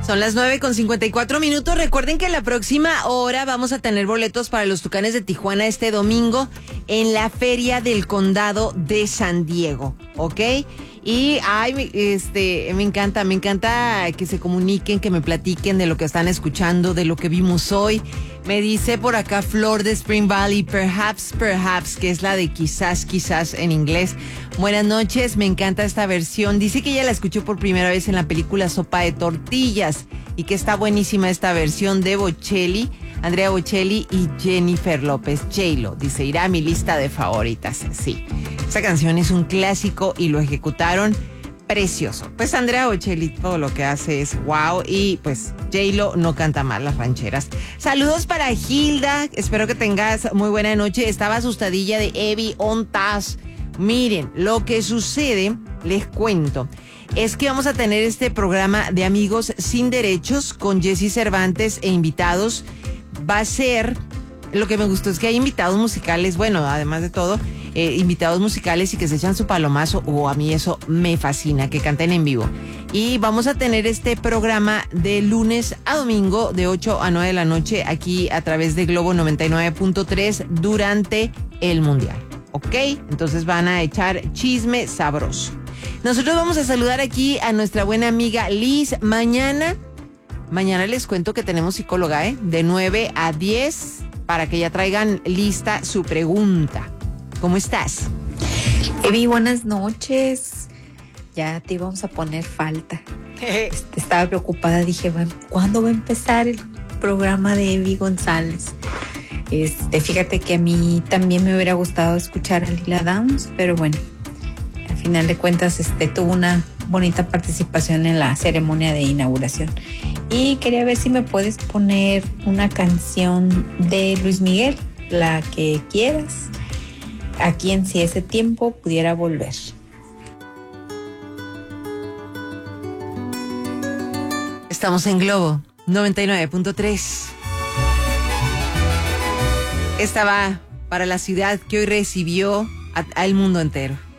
Son las 9:54. Recuerden que la próxima hora vamos a tener boletos para los Tucanes de Tijuana este domingo en la Feria del Condado de San Diego, ¿ok? Y me encanta que se comuniquen, que me platiquen de lo que están escuchando, de lo que vimos hoy. Me dice por acá Flor de Spring Valley, perhaps, que es la de quizás en inglés. Buenas noches, me encanta esta versión. Dice que ella la escuchó por primera vez en la película Sopa de Tortillas y que está buenísima esta versión de Bocelli, Andrea Bocelli y Jennifer López, J-Lo. Dice, irá a mi lista de favoritas. Sí, esa canción es un clásico y lo ejecutaron precioso. Pues Andrea Bocelli todo lo que hace es wow y pues J-Lo no canta mal las rancheras. Saludos para Hilda, espero que tengas muy buena noche. Estaba asustadilla de Evi Ontas. Miren, lo que sucede, les cuento, es que vamos a tener este programa de Amigos Sin Derechos con Jessy Cervantes e invitados. Va a ser, lo que me gustó es que hay invitados musicales, bueno, además de todo, invitados musicales y que se echan su palomazo, a mí eso me fascina, que canten en vivo. Y vamos a tener este programa de lunes a domingo de 8 a 9 de la noche aquí a través de Globo 99.3 durante el Mundial, ¿ok? Entonces van a echar chisme sabroso. Nosotros vamos a saludar aquí a nuestra buena amiga Liz. Mañana les cuento que tenemos psicóloga, de 9 a 10 para que ya traigan lista su pregunta. ¿Cómo estás? Evi, buenas noches. Ya te íbamos a poner falta. Estaba preocupada, dije, ¿cuándo va a empezar el programa de Evi González? Fíjate que a mí también me hubiera gustado escuchar a Lila Downs, pero bueno, al final de cuentas tuvo una bonita participación en la ceremonia de inauguración. Y quería ver si me puedes poner una canción de Luis Miguel, la que quieras, a quien si ese tiempo pudiera volver. Estamos en Globo 99.3. Esta va para la ciudad que hoy recibió al mundo entero.